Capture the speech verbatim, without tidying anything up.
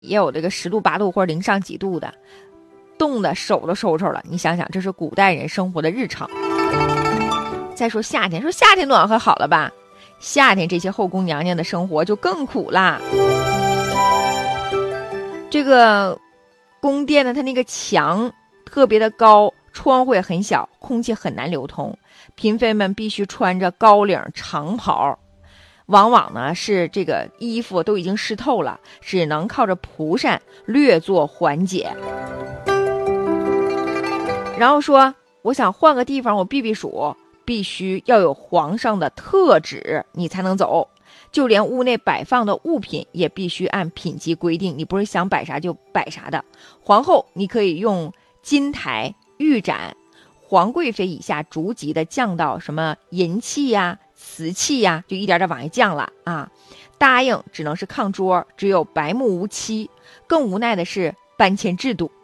也有这个十度八度或者零上几度的，冻的手都收抽了。你想想，这是古代人生活的日常。再说夏天，说夏天暖和好了吧，夏天这些后宫娘娘的生活就更苦啦。这个宫殿呢，它那个墙特别的高，窗户也很小，空气很难流通，嫔妃们必须穿着高领长袍，往往呢是这个衣服都已经湿透了，只能靠着蒲扇略作缓解。然后说，我想换个地方我避避暑，必须要有皇上的特旨你才能走，就连屋内摆放的物品也必须按品级规定，你不是想摆啥就摆啥的。皇后你可以用金台玉盏，皇贵妃以下逐级的降到什么银器呀、瓷器呀，就一点点往下降了啊。答应只能是炕桌，只有白木无漆。更无奈的是搬迁制度，